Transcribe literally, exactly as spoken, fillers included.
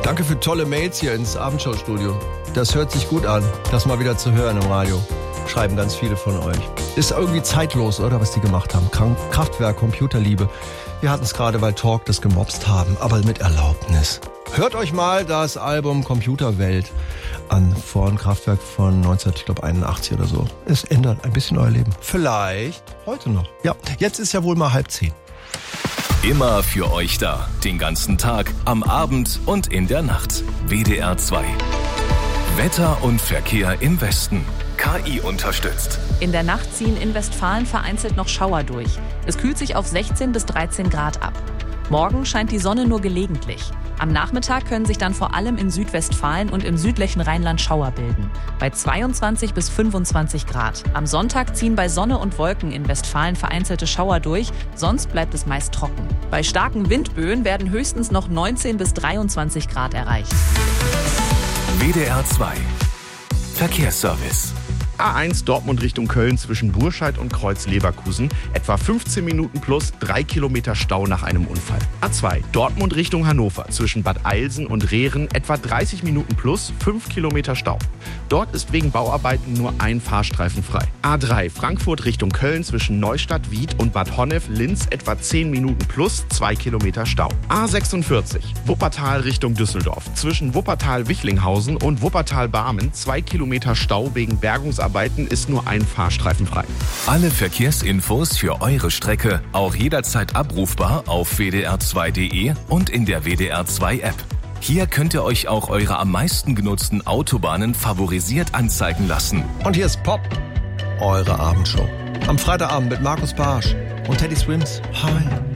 Danke für tolle Mails hier ins Abendshow-Studio. Das hört sich gut an, das mal wieder zu hören im Radio. Schreiben ganz viele von euch. Ist irgendwie zeitlos, oder, was die gemacht haben. Kraftwerk, Computerliebe. Wir hatten es gerade, weil Talk das gemobst haben, aber mit Erlaubnis. Hört euch mal das Album Computerwelt an, von Kraftwerk von neunzehnhunderteinundachtzig oder so. Es ändert ein bisschen euer Leben. Vielleicht heute noch. Ja, jetzt ist ja wohl mal halb zehn. Immer für euch da. Den ganzen Tag, am Abend und in der Nacht. W D R zwei. Wetter und Verkehr im Westen. K I unterstützt. In der Nacht ziehen in Westfalen vereinzelt noch Schauer durch. Es kühlt sich auf sechzehn bis dreizehn Grad ab. Morgen scheint die Sonne nur gelegentlich. Am Nachmittag können sich dann vor allem in Südwestfalen und im südlichen Rheinland Schauer bilden. Bei zweiundzwanzig bis fünfundzwanzig Grad. Am Sonntag ziehen bei Sonne und Wolken in Westfalen vereinzelte Schauer durch, sonst bleibt es meist trocken. Bei starken Windböen werden höchstens noch neunzehn bis dreiundzwanzig Grad erreicht. W D R zwei. Verkehrsservice. A eins Dortmund Richtung Köln zwischen Burscheid und Kreuz-Leverkusen. Etwa fünfzehn Minuten plus drei Kilometer Stau nach einem Unfall. A zwei Dortmund Richtung Hannover zwischen Bad Eilsen und Rehren. Etwa dreißig Minuten plus fünf Kilometer Stau. Dort ist wegen Bauarbeiten nur ein Fahrstreifen frei. A drei Frankfurt Richtung Köln zwischen Neustadt, Wied und Bad Honnef-Linz. Etwa zehn Minuten plus zwei Kilometer Stau. A sechsundvierzig Wuppertal Richtung Düsseldorf zwischen Wuppertal-Wichlinghausen und Wuppertal-Barmen. zwei Kilometer Stau wegen Bergungsarbeiten. Ist nur ein Fahrstreifen frei. Alle Verkehrsinfos für eure Strecke auch jederzeit abrufbar auf w d r zwei punkt d e und in der W D R zwei App. Hier könnt ihr euch auch eure am meisten genutzten Autobahnen favorisiert anzeigen lassen. Und hier ist Pop, eure Abendshow. Am Freitagabend mit Markus Barsch und Teddy Swims. Hi.